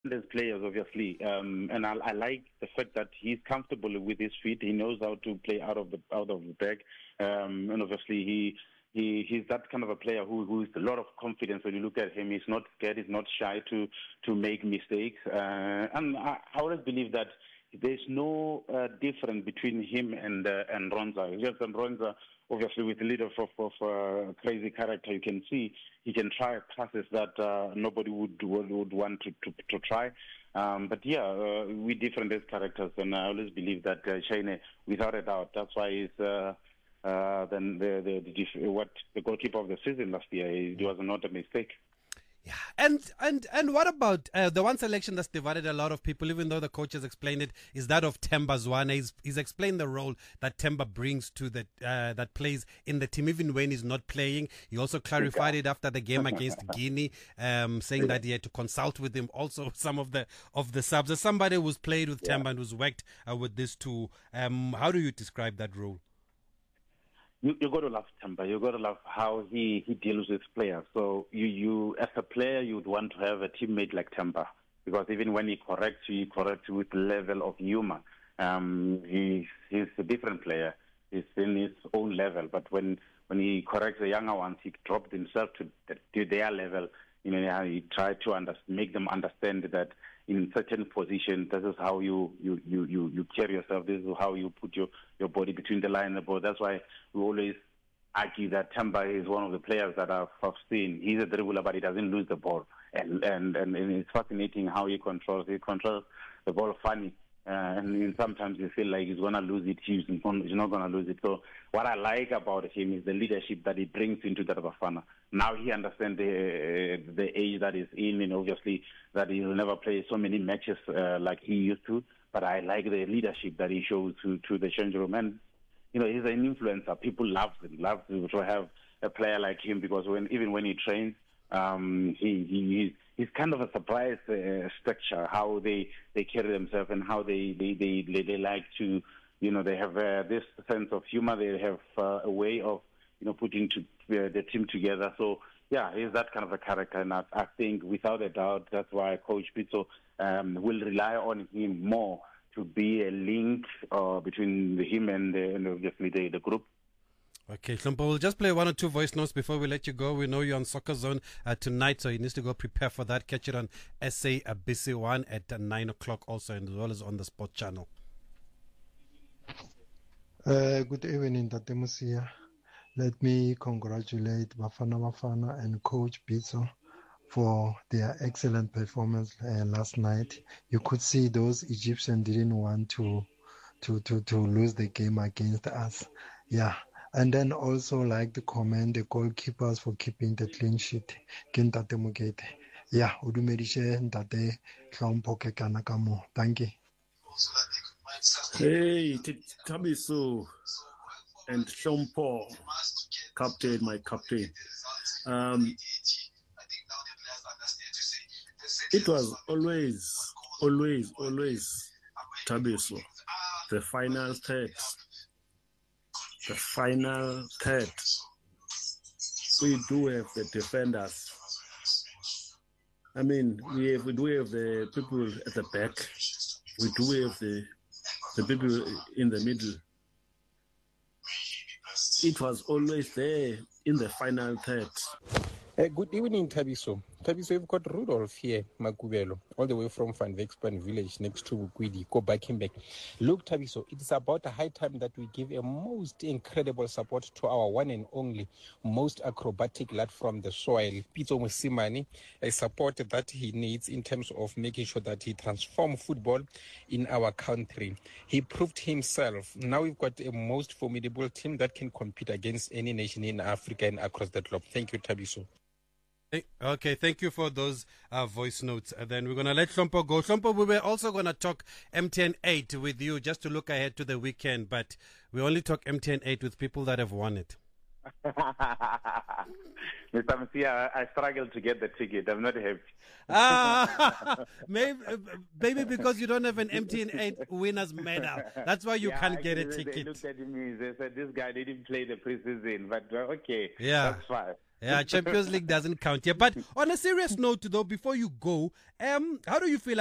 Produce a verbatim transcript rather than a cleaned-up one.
There's players, obviously, um, and I, I like the fact that he's comfortable with his feet. He knows how to play out of the out of the bag, um, and obviously he he he's that kind of a player who who has a lot of confidence. When you look at him, he's not scared, he's not shy to to make mistakes, uh, and I, I always believe that there's no uh, difference between him and uh, and Ronza. Yes, and Ronza, obviously, with a little of, of uh, crazy character, you can see he can try passes that uh, nobody would, would would want to to, to try. Um, but yeah, uh, we different as characters, and I always believe that uh, Shane, without a doubt, that's why he's uh, uh, then the, the, the what the goalkeeper of the season last year. It was not a mistake. Yeah, and and and what about uh, the one selection that's divided a lot of people, even though the coach has explained it, is that of Themba Zwane. He's, he's explained the role that Themba brings to the uh, that plays in the team, even when he's not playing. He also clarified it after the game against Guinea, um, saying that he had to consult with him also some of the of the subs. As somebody who's played with yeah. Themba and who's worked uh, with this too, um, how do you describe that role? You you got to love Themba. You got to love how he, he deals with players. So you, you as a player, you would want to have a teammate like Themba, because even when he corrects you, he corrects you with level of humor. Um, he he's a different player. He's in his own level. But when when he corrects the younger ones, he dropped himself to to their level. You know, he tried to under, make them understand that in certain position, this is how you, you, you, you, you carry yourself. This is how you put your, your body between the line and the ball. That's why we always argue that Themba is one of the players that I've, I've seen. He's a dribbler, but he doesn't lose the ball. And, and, and it's fascinating how he controls. He controls the ball funny. Uh, and sometimes you feel like he's going to lose it. He's not going to lose it. So what I like about him is the leadership that he brings into the Bafana. Now he understands the uh, the age that he's in, and obviously that he'll never play so many matches uh, like he used to. But I like the leadership that he shows to, to the change room. And, you know, he's an influencer. People love him, love to have a player like him, because when even when he trains, um, he, he he's kind of a surprise uh, structure, how they, they carry themselves and how they, they, they, they, they like to, you know, they have uh, this sense of humor. They have uh, a way of, you know, putting to, uh, the team together. So, yeah, he's that kind of a character. And I, I think, without a doubt, that's why Coach Pitso um, will rely on him more to be a link uh, between him and, uh, and obviously the, the group. Okay, Hlompo, we'll just play one or two voice notes before we let you go. We know you're on Soccer Zone uh, tonight, so you need to go prepare for that. Catch it on S A B C one at uh, nine o'clock also, and as well as on the Sport Channel. Uh, good evening, Tate Musia. Let me congratulate Bafana Bafana and Coach Pitso for their excellent performance uh, last night. You could see those Egyptians didn't want to, to, to, to lose the game against us. Yeah. And then also like to commend the goalkeepers for keeping the clean sheet. Kintate Mugete. Yeah, udumedishe ntate Hlompo ke kana ka mo. Thank you. Hey, Thabiso and Hlompo, captain, my captain. Um, it was always, always, always Thabiso, the final third. The final third. We do have the defenders. I mean, we have we do have the people at the back. We do have the the people in the middle. It was always there in the final third. Uh, good evening, Thabiso. Thabiso, we've got Rudolph here, Makubelo, all the way from Van Vexpan village next to Bukwidi. Go back him back. Look, Thabiso, it is about a high time that we give a most incredible support to our one and only, most acrobatic lad from the soil, Pitso Mosimane, a support that he needs in terms of making sure that he transforms football in our country. He proved himself. Now we've got a most formidable team that can compete against any nation in Africa and across the globe. Thank you, Thabiso. Okay, thank you for those uh, voice notes. And then we're going to let Hlompo go. Hlompo, we were also going to talk M T N eight with you just to look ahead to the weekend, but we only talk M T N eight with people that have won it. Mister Msia, I struggled to get the ticket. I'm not happy. Ah, maybe, maybe because you don't have an M T N eight winner's medal. That's why you yeah, can't get a they, ticket. They looked at me, they said, this guy didn't play the preseason, but uh, okay, yeah. that's fine. Yeah, Champions League doesn't count here. But on a serious note, though, before you go, um, how do you feel